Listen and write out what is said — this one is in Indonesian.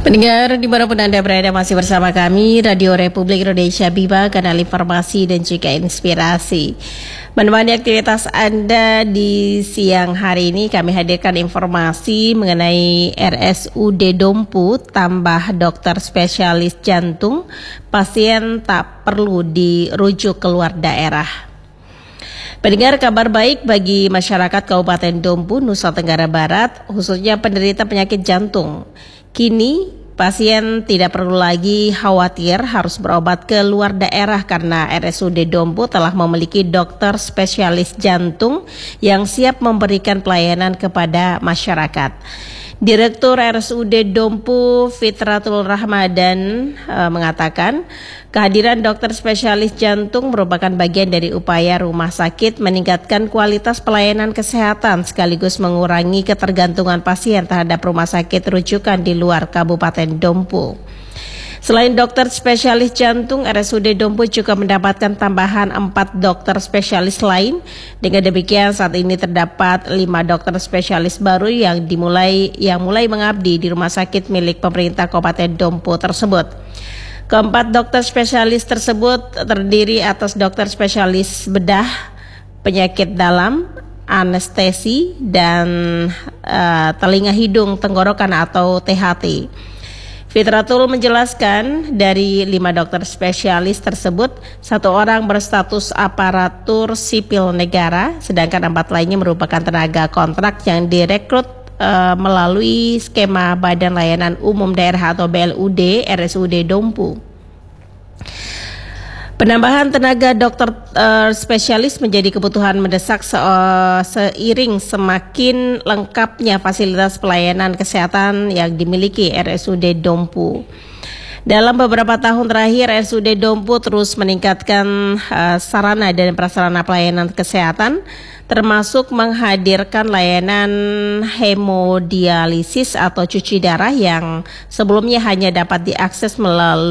Pendengar dimanapun Anda berada, masih bersama kami Radio Republik Indonesia BIMA, kanal informasi dan juga inspirasi. Menemani aktivitas Anda di siang hari ini, kami hadirkan informasi mengenai RSUD Dompu tambah dokter spesialis jantung, pasien tak perlu dirujuk keluar daerah. Pendengar, kabar baik bagi masyarakat Kabupaten Dompu, Nusa Tenggara Barat, khususnya penderita penyakit jantung. Kini pasien tidak perlu lagi khawatir harus berobat ke luar daerah karena RSUD Dompu telah memiliki dokter spesialis jantung yang siap memberikan pelayanan kepada masyarakat. Direktur RSUD Dompu Fitratul Rahmadan mengatakan kehadiran dokter spesialis jantung merupakan bagian dari upaya rumah sakit meningkatkan kualitas pelayanan kesehatan sekaligus mengurangi ketergantungan pasien terhadap rumah sakit rujukan di luar Kabupaten Dompu. Selain dokter spesialis jantung, RSUD Dompu juga mendapatkan tambahan 4 dokter spesialis lain. Dengan demikian saat ini terdapat 5 dokter spesialis baru yang mulai mengabdi di rumah sakit milik pemerintah Kabupaten Dompu tersebut. Keempat dokter spesialis tersebut terdiri atas dokter spesialis bedah, penyakit dalam, anestesi, dan telinga hidung tenggorokan atau THT. Fitratul menjelaskan dari 5 dokter spesialis tersebut, 1 orang berstatus aparatur sipil negara, sedangkan 4 lainnya merupakan tenaga kontrak yang direkrut melalui skema Badan Layanan Umum Daerah atau BLUD RSUD Dompu. Penambahan tenaga dokter spesialis menjadi kebutuhan mendesak seiring semakin lengkapnya fasilitas pelayanan kesehatan yang dimiliki RSUD Dompu. Dalam beberapa tahun terakhir, RSUD Dompu terus meningkatkan sarana dan prasarana pelayanan kesehatan, termasuk menghadirkan layanan hemodialisis atau cuci darah yang sebelumnya hanya dapat diakses melalui